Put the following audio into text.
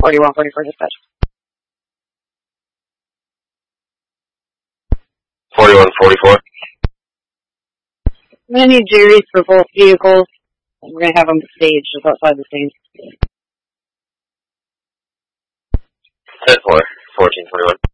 4144 dispatch. 4144. I'm going to need Jerry's for both vehicles. We're going to have them staged just outside the scene. 10-4, 1421.